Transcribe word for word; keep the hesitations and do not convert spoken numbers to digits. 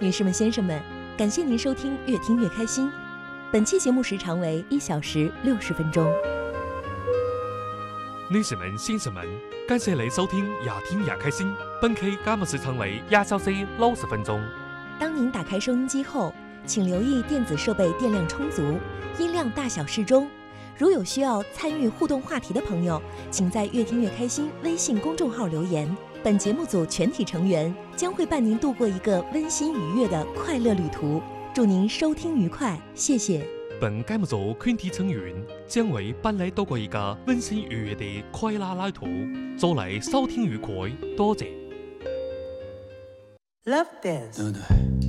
女士们、先生们，感谢您收听《越听越开心》。本期节目时长为一小时六十分钟。 女士们、先生们，感谢你收听《越听越开心》。本期节目时长为一小时六十分钟。 当您打开收音机后，请留意电子设备电量充足，音量大小适中。如有需要参与互动话题的朋友，请在“越听越开心”微信公众号留言。本节目组全体成员将会伴您度过一个温馨愉悦的快乐旅途。祝您收听愉快，谢谢。 本节目组全体成员将会伴你度过一个温馨愉悦的快乐旅途。祝你收听愉快，多谢。 Love Dance。 对不对？